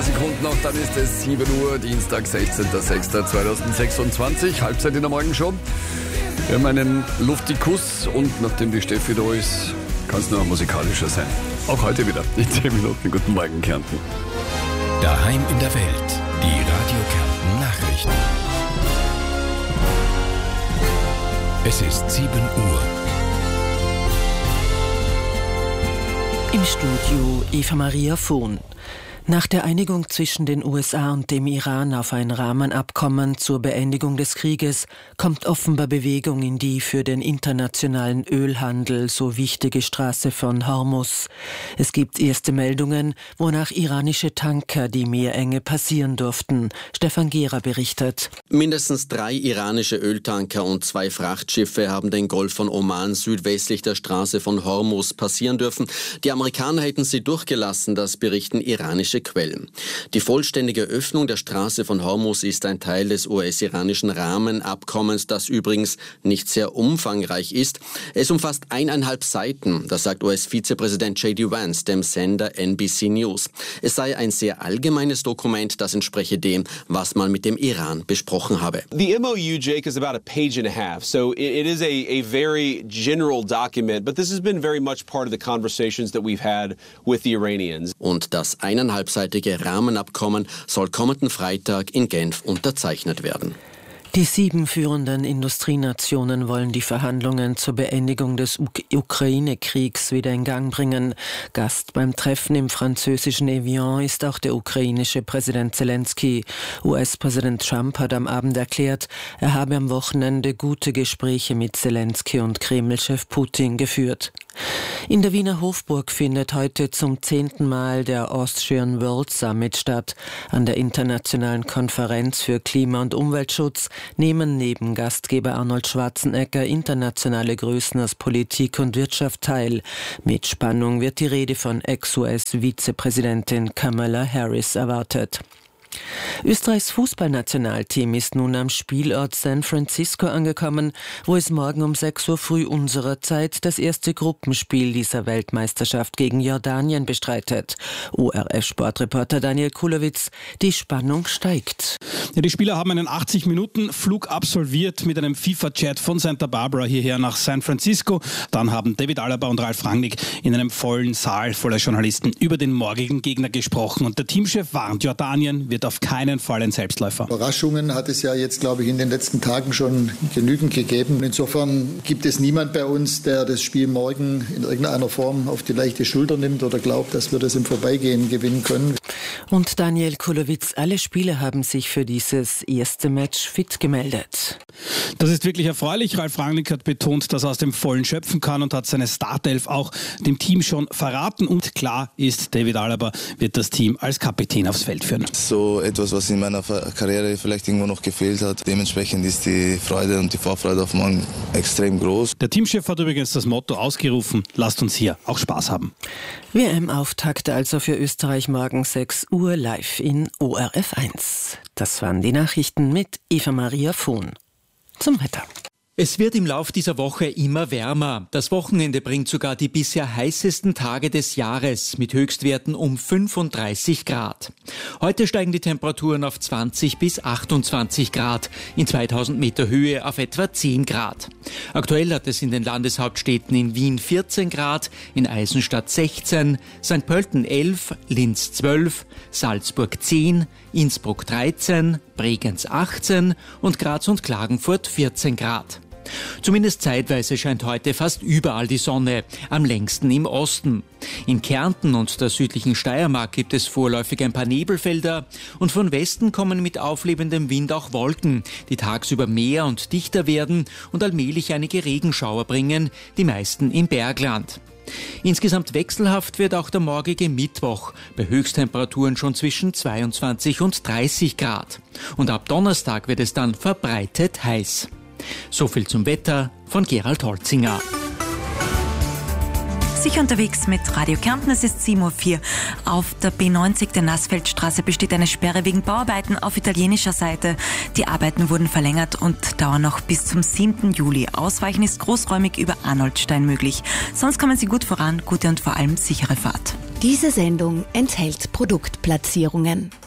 Sekunden noch, dann ist es 7 Uhr, Dienstag, 16.06.2026, Halbzeit in der Morgenshow. Wir haben einen Luftikus und nachdem die Steffi da ist, kann es nur musikalischer sein. Auch heute wieder in 10 Minuten. Guten Morgen, Kärnten. Daheim in der Welt, die Radio Kärnten Nachrichten. Es ist 7 Uhr. Im Studio Eva Maria Vohn. Nach der Einigung zwischen den USA und dem Iran auf ein Rahmenabkommen zur Beendigung des Krieges kommt offenbar Bewegung in die für den internationalen Ölhandel so wichtige Straße von Hormuz. Es gibt erste Meldungen, wonach iranische Tanker die Meerenge passieren durften. Stefan Gera berichtet. Mindestens 3 iranische Öltanker und 2 Frachtschiffe haben den Golf von Oman südwestlich der Straße von Hormuz passieren dürfen. Die Amerikaner hätten sie durchgelassen, das berichten iranische Quellen. Die vollständige Öffnung der Straße von Hormuz ist ein Teil des US-iranischen Rahmenabkommens, das übrigens nicht sehr umfangreich ist. Es umfasst 1,5 Seiten, das sagt US-Vizepräsident J.D. Vance dem Sender NBC News. Es sei ein sehr allgemeines Dokument, das entspreche dem, was man mit dem Iran besprochen habe. The MOU, Jake, is about a page and a half, so it is a very general document, but this has been very much part of the conversations that we've had with the Iranians. Und das 1,5-seitige Rahmenabkommen soll kommenden Freitag in Genf unterzeichnet werden. Die 7 führenden Industrienationen wollen die Verhandlungen zur Beendigung des Ukraine-Kriegs wieder in Gang bringen. Gast beim Treffen im französischen Evian ist auch der ukrainische Präsident Zelensky. US-Präsident Trump hat am Abend erklärt, er habe am Wochenende gute Gespräche mit Zelensky und Kreml-Chef Putin geführt. In der Wiener Hofburg findet heute zum 10. Mal der Austrian World Summit statt. An der internationalen Konferenz für Klima- und Umweltschutz nehmen neben Gastgeber Arnold Schwarzenegger internationale Größen aus Politik und Wirtschaft teil. Mit Spannung wird die Rede von Ex-US-Vizepräsidentin Kamala Harris erwartet. Österreichs Fußballnationalteam ist nun am Spielort San Francisco angekommen, wo es morgen um 6 Uhr früh unserer Zeit das erste Gruppenspiel dieser Weltmeisterschaft gegen Jordanien bestreitet. ORF-Sportreporter Daniel Kulowitz, die Spannung steigt. Ja, die Spieler haben einen 80-Minuten-Flug absolviert mit einem FIFA-Jet von Santa Barbara hierher nach San Francisco. Dann haben David Alaba und Ralf Rangnick in einem vollen Saal voller Journalisten über den morgigen Gegner gesprochen. Und der Teamchef warnt, Jordanien wird auf keinen Fall ein Selbstläufer. Überraschungen hat es ja jetzt, glaube ich, in den letzten Tagen schon genügend gegeben. Insofern gibt es niemand bei uns, der das Spiel morgen in irgendeiner Form auf die leichte Schulter nimmt oder glaubt, dass wir das im Vorbeigehen gewinnen können. Und Daniel Kulowitz, alle Spieler haben sich für dieses erste Match fit gemeldet. Das ist wirklich erfreulich. Ralf Rangnick hat betont, dass er aus dem Vollen schöpfen kann und hat seine Startelf auch dem Team schon verraten. Und klar ist, David Alaba wird das Team als Kapitän aufs Feld führen. So etwas, was in meiner Karriere vielleicht irgendwo noch gefehlt hat. Dementsprechend ist die Freude und die Vorfreude auf morgen extrem groß. Der Teamchef hat übrigens das Motto ausgerufen, lasst uns hier auch Spaß haben. WM-Auftakt also für Österreich morgen 6 Uhr live in ORF 1. Das waren die Nachrichten mit Eva Maria Vohn. Zum Wetter. Es wird im Lauf dieser Woche immer wärmer. Das Wochenende bringt sogar die bisher heißesten Tage des Jahres mit Höchstwerten um 35 Grad. Heute steigen die Temperaturen auf 20 bis 28 Grad, in 2000 Meter Höhe auf etwa 10 Grad. Aktuell hat es in den Landeshauptstädten in Wien 14 Grad, in Eisenstadt 16, St. Pölten 11, Linz 12, Salzburg 10, Innsbruck 13, Bregenz 18 und Graz und Klagenfurt 14 Grad. Zumindest zeitweise scheint heute fast überall die Sonne, am längsten im Osten. In Kärnten und der südlichen Steiermark gibt es vorläufig ein paar Nebelfelder und von Westen kommen mit auflebendem Wind auch Wolken, die tagsüber mehr und dichter werden und allmählich einige Regenschauer bringen, die meisten im Bergland. Insgesamt wechselhaft wird auch der morgige Mittwoch, bei Höchsttemperaturen schon zwischen 22 und 30 Grad. Und ab Donnerstag wird es dann verbreitet heiß. So viel zum Wetter von Gerald Holzinger. Sicher unterwegs mit Radio Kärnten, es ist 7:04 Uhr. Auf der B90 der Nassfeldstraße besteht eine Sperre wegen Bauarbeiten auf italienischer Seite. Die Arbeiten wurden verlängert und dauern noch bis zum 7. Juli. Ausweichen ist großräumig über Arnoldstein möglich. Sonst kommen Sie gut voran, gute und vor allem sichere Fahrt. Diese Sendung enthält Produktplatzierungen.